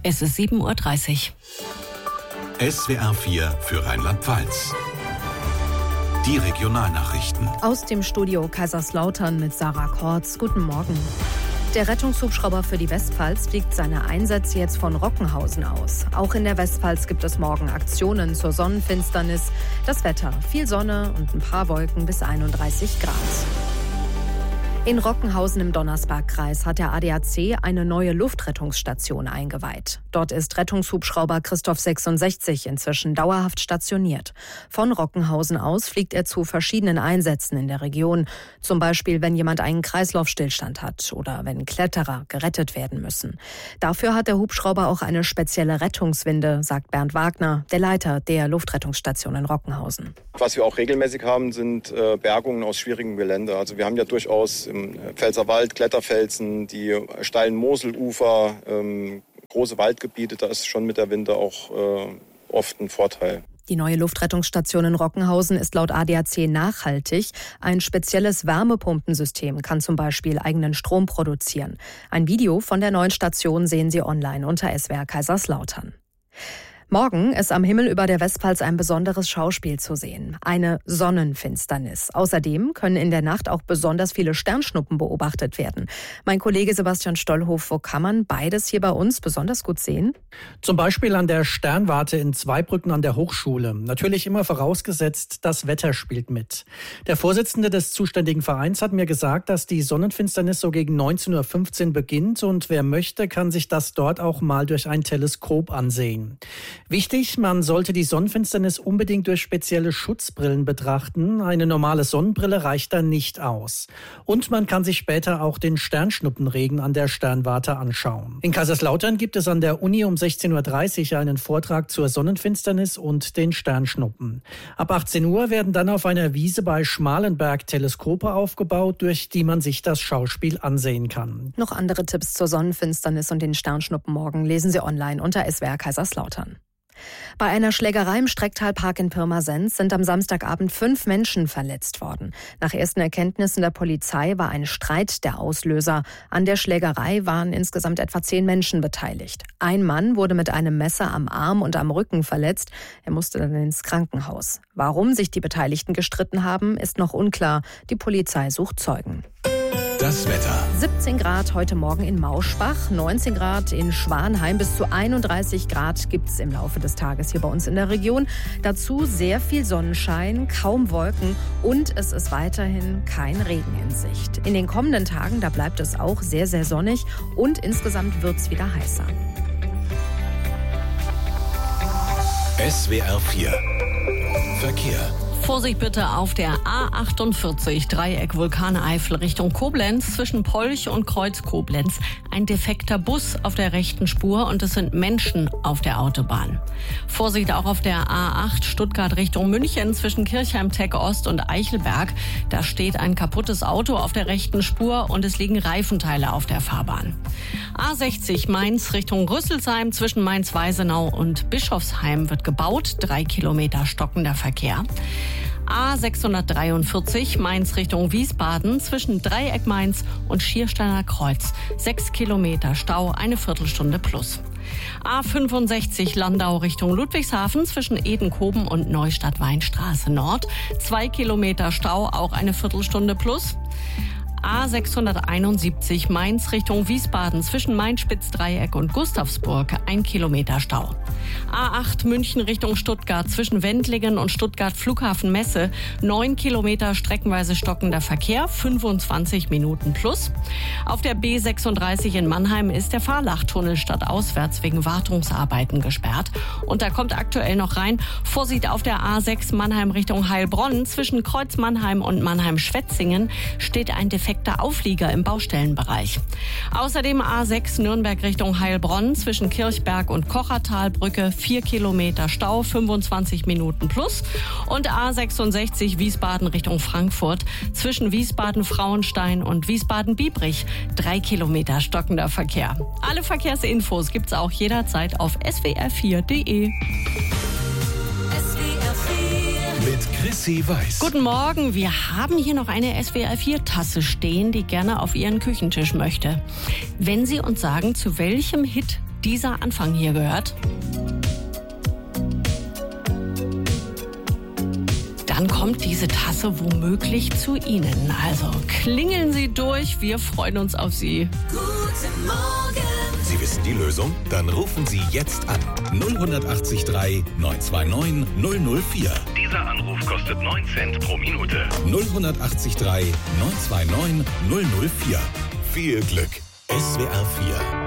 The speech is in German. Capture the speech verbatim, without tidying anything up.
Es ist sieben Uhr dreißig. S W R vier für Rheinland-Pfalz. Die Regionalnachrichten. Aus dem Studio Kaiserslautern mit Sarah Kortz. Guten Morgen. Der Rettungshubschrauber für die Westpfalz fliegt seine Einsätze jetzt von Rockenhausen aus. Auch in der Westpfalz gibt es morgen Aktionen zur Sonnenfinsternis. Das Wetter: viel Sonne und ein paar Wolken bis einunddreißig Grad. In Rockenhausen im Donnersbergkreis hat der A D A C eine neue Luftrettungsstation eingeweiht. Dort ist Rettungshubschrauber Christoph sechsundsechzig inzwischen dauerhaft stationiert. Von Rockenhausen aus fliegt er zu verschiedenen Einsätzen in der Region. Zum Beispiel, wenn jemand einen Kreislaufstillstand hat oder wenn Kletterer gerettet werden müssen. Dafür hat der Hubschrauber auch eine spezielle Rettungswinde, sagt Bernd Wagner, der Leiter der Luftrettungsstation in Rockenhausen. Was wir auch regelmäßig haben, sind äh, Bergungen aus schwierigem Gelände. Also wir haben ja durchaus im Pfälzerwald Kletterfelsen, die steilen Moselufer, ähm, große Waldgebiete. Da ist schon mit der Winde auch äh, oft ein Vorteil. Die neue Luftrettungsstation in Rockenhausen ist laut A D A C nachhaltig. Ein spezielles Wärmepumpensystem kann zum Beispiel eigenen Strom produzieren. Ein Video von der neuen Station sehen Sie online unter S W R Kaiserslautern. Morgen ist am Himmel über der Westpfalz ein besonderes Schauspiel zu sehen. Eine Sonnenfinsternis. Außerdem können in der Nacht auch besonders viele Sternschnuppen beobachtet werden. Mein Kollege Sebastian Stollhof, wo kann man beides hier bei uns besonders gut sehen? Zum Beispiel an der Sternwarte in Zweibrücken an der Hochschule. Natürlich immer vorausgesetzt, das Wetter spielt mit. Der Vorsitzende des zuständigen Vereins hat mir gesagt, dass die Sonnenfinsternis so gegen neunzehn Uhr fünfzehn beginnt und wer möchte, kann sich das dort auch mal durch ein Teleskop ansehen. Wichtig, man sollte die Sonnenfinsternis unbedingt durch spezielle Schutzbrillen betrachten. Eine normale Sonnenbrille reicht da nicht aus. Und man kann sich später auch den Sternschnuppenregen an der Sternwarte anschauen. In Kaiserslautern gibt es an der Uni um sechzehn Uhr dreißig einen Vortrag zur Sonnenfinsternis und den Sternschnuppen. Ab achtzehn Uhr werden dann auf einer Wiese bei Schmalenberg Teleskope aufgebaut, durch die man sich das Schauspiel ansehen kann. Noch andere Tipps zur Sonnenfinsternis und den Sternschnuppen morgen lesen Sie online unter S W R Kaiserslautern. Bei einer Schlägerei im Strecktalpark in Pirmasens sind am Samstagabend fünf Menschen verletzt worden. Nach ersten Erkenntnissen der Polizei war ein Streit der Auslöser. An der Schlägerei waren insgesamt etwa zehn Menschen beteiligt. Ein Mann wurde mit einem Messer am Arm und am Rücken verletzt. Er musste dann ins Krankenhaus. Warum sich die Beteiligten gestritten haben, ist noch unklar. Die Polizei sucht Zeugen. Das Wetter. siebzehn Grad heute Morgen in Mauschbach, neunzehn Grad in Schwanheim, bis zu einunddreißig Grad gibt es im Laufe des Tages hier bei uns in der Region. Dazu sehr viel Sonnenschein, kaum Wolken und es ist weiterhin kein Regen in Sicht. In den kommenden Tagen, da bleibt es auch sehr, sehr sonnig und insgesamt wird es wieder heißer. S W R vier Verkehr. Vorsicht bitte auf der A achtundvierzig, Dreieck Vulkaneifel Richtung Koblenz, zwischen Polch und Kreuz Koblenz. Ein defekter Bus auf der rechten Spur und es sind Menschen auf der Autobahn. Vorsicht auch auf der A acht Stuttgart Richtung München, zwischen Kirchheim-Tech Ost und Eichelberg. Da steht ein kaputtes Auto auf der rechten Spur und es liegen Reifenteile auf der Fahrbahn. A sechzig Mainz Richtung Rüsselsheim, zwischen Mainz-Weisenau und Bischofsheim wird gebaut. Drei Kilometer stockender Verkehr. A sechshundertdreiundvierzig Mainz Richtung Wiesbaden, zwischen Dreieck Mainz und Schiersteiner Kreuz. Sechs Kilometer Stau, eine Viertelstunde plus. A fünfundsechzig Landau Richtung Ludwigshafen, zwischen Edenkoben und Neustadt-Weinstraße Nord. Zwei Kilometer Stau, auch eine Viertelstunde plus. A sechshunderteinundsiebzig Mainz Richtung Wiesbaden, zwischen Main-Spitz-Dreieck und Gustavsburg, ein Kilometer Stau. A acht München Richtung Stuttgart, zwischen Wendlingen und Stuttgart Flughafen Messe, neun Kilometer streckenweise stockender Verkehr, fünfundzwanzig Minuten plus. Auf der B sechsunddreißig in Mannheim ist der Fahrlachtunnel stadtauswärts wegen Wartungsarbeiten gesperrt. Und da kommt aktuell noch rein, Vorsicht auf der A sechs Mannheim Richtung Heilbronn, zwischen Kreuz Mannheim und Mannheim-Schwetzingen steht ein defekter Auflieger im Baustellenbereich. Außerdem A sechs Nürnberg Richtung Heilbronn, zwischen Kirchberg und Kochertalbrücke, vier Kilometer Stau, fünfundzwanzig Minuten plus. Und A sechsundsechzig Wiesbaden Richtung Frankfurt, zwischen Wiesbaden-Frauenstein und Wiesbaden-Biebrich, drei Kilometer stockender Verkehr. Alle Verkehrsinfos gibt's auch jederzeit auf s w r vier punkt d e. Mit Chrissy Weiß. Guten Morgen, wir haben hier noch eine S W R vier Tasse stehen, die gerne auf Ihren Küchentisch möchte. Wenn Sie uns sagen, zu welchem Hit dieser Anfang hier gehört? Dann kommt diese Tasse womöglich zu Ihnen. Also klingeln Sie durch, wir freuen uns auf Sie. Guten Morgen! Sie wissen die Lösung? Dann rufen Sie jetzt an. null acht drei neun zwei neun null null vier. Dieser Anruf kostet neun Cent pro Minute. null acht drei neun zwei neun null null vier. Viel Glück. S W R vier